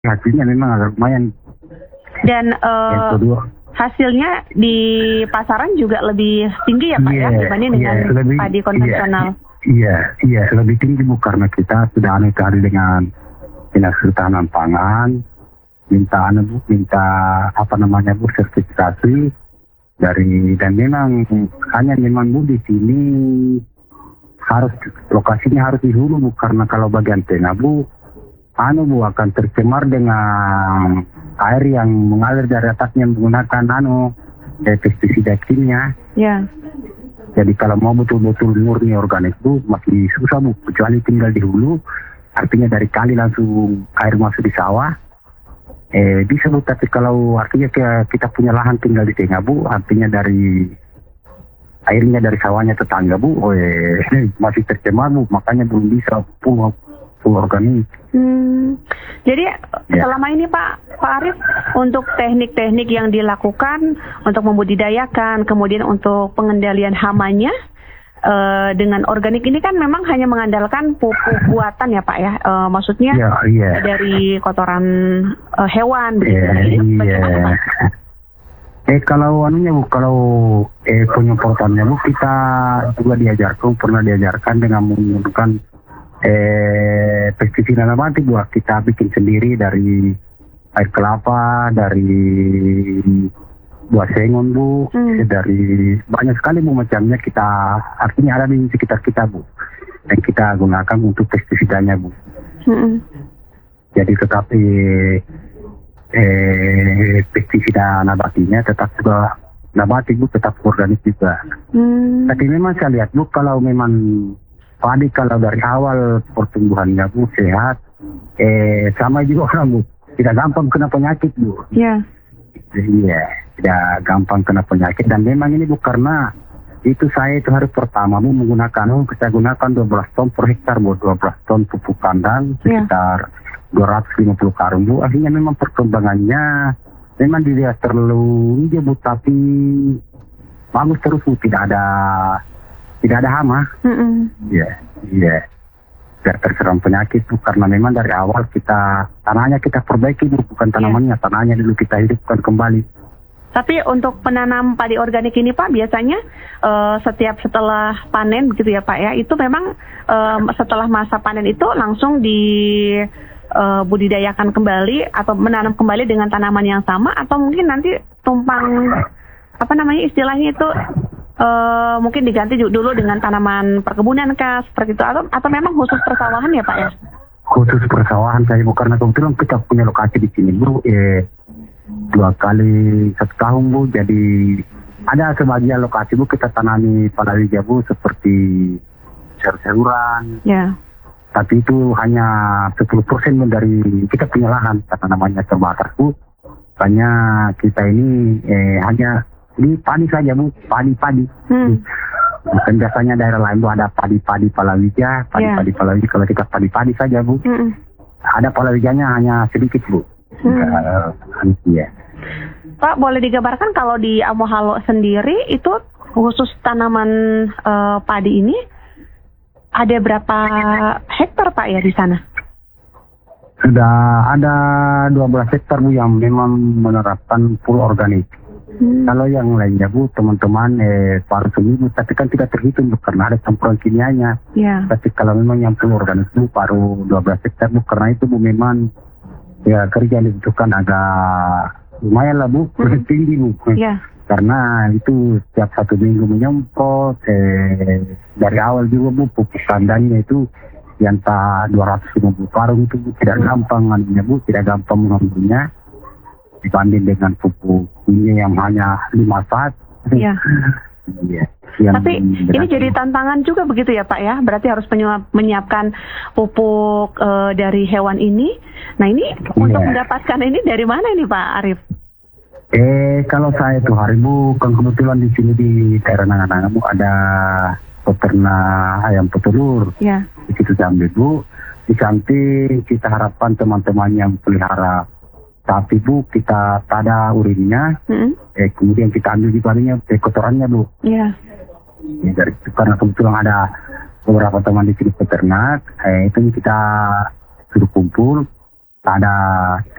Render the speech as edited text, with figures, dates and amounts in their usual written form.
hasilnya memang agak lumayan. Dan Yang kedua, hasilnya di pasaran juga lebih tinggi ya Pak ya dibanding dengan padi konvensional. Iya, lebih tinggi Bu, karena kita sudah aneka dengan dinas ketahanan pangan, minta sertifikasi dari, dan memang memang Bu di sini harus lokasinya harus di hulu Bu, karena kalau bagian tengah Bu akan tercemar dengan air yang mengalir dari atasnya menggunakan pestisida kimia. Ya. Jadi kalau mau betul-betul murni organik Bu masih susah Bu, kecuali tinggal di hulu, artinya dari kali langsung air masuk di sawah. Bisa Bu, tapi kalau artinya kita punya lahan tinggal di tengah Bu, artinya dari airnya dari sawahnya tetangga Bu, masih tercemar Bu, makanya belum bisa full organik. Jadi selama ini Pak Arif, untuk teknik-teknik yang dilakukan untuk membudidayakan, kemudian untuk pengendalian hamanya dengan organik ini kan memang hanya mengandalkan pupuk buatan ya Pak ya, maksudnya dari kotoran hewan. Bagaimana Pak? Kalau Bu, kalau penyemprotannya Bu, kita juga pernah diajarkan dengan menggunakan pestisida nabati Bu. Kita bikin sendiri dari air kelapa, dari buah sengon Bu, dari banyak sekali Bu macamnya, kita artinya ada di sekitar kita Bu, dan kita gunakan untuk pestisidanya Bu. Jadi tetapi pestisida nabatinya tetap juga nabati Bu, tetap organik juga. Tapi memang saya lihat Bu, kalau memang padi kalau dari awal pertumbuhannya Bu sehat, sama juga orang Bu, tidak gampang kena penyakit Bu. Iya, tidak gampang kena penyakit. Dan memang ini Bu, karena itu saya itu hari pertama Bu menggunakan, saya gunakan 12 ton per hektar Bu, 12 ton pupuk kandang, sekitar 250 karung Bu. Akhirnya memang perkembangannya memang tidak terlalu hijau Bu, tapi bagus terus Bu, tidak ada hama. Tidak terserang penyakit Bu, karena memang dari awal tanahnya kita perbaiki Bu, bukan tanamannya, tanahnya dulu kita hidupkan kembali. Tapi untuk penanam padi organik ini Pak, biasanya setelah panen begitu ya Pak ya, itu memang setelah masa panen itu langsung budidayakan kembali atau menanam kembali dengan tanaman yang sama, atau mungkin nanti tumpang istilahnya itu mungkin diganti dulu dengan tanaman perkebunan kah, seperti itu, atau memang khusus persawahan ya Pak ya? Khusus persawahan saya Bu, karena kebetulan kita punya lokasi di sini Bu, 2 kali 1 tahun Bu, jadi ada sebagian lokasi Bu kita tanami palawija Bu, seperti sayur-sayuran. Tapi itu hanya 10% dari kita punya lahan, karena namanya terbatas Bu. Hanya kita ini hanya ini padi saja Bu, padi. Bukan biasanya daerah lain Bu ada padi palawija, palawija. Kalau kita padi saja Bu, ada palawijanya hanya sedikit Bu. Pak, boleh digambarkan kalau di Amohalo sendiri itu khusus tanaman padi ini ada berapa hektar Pak ya di sana? Sudah ada 12 hektar Bu yang memang menerapkan full organik. Kalau yang lainnya Bu, teman-teman paruh seminggu, tapi kan tidak terhitung Bu, karena ada campuran kimianya. Tapi kalau memang yang full organik Bu, paruh 12 hektar Bu, karena itu Bu memang kerja yang dibutuhkan agak lumayan lah Bu, tinggi Bu. Karena itu setiap 1 minggu menyemprot, dari awal juga Bu, pupuk kandangnya itu yang 250 karung itu Bu, tidak gampang Bu, tidak gampang mengambilnya dibanding dengan pupuk ini yang hanya 5 saat. Tapi ini jadi tantangan juga begitu ya Pak ya, berarti harus menyiapkan pupuk dari hewan ini. Nah ini untuk mendapatkan ini dari mana ini Pak Arif? Kalau saya tuh hari Bu, kan kebetulan di sini di daerah Nangananga Bu ada peternak ayam petelur. Di situ Jambi Bu. Di samping kita harapkan teman-teman yang pelihara sapi Bu, kita tada urinnya, kemudian kita ambil juga kotorannya Bu. Dari itu karena kebetulan ada beberapa teman di sini peternak, itu kita suruh kumpul, ada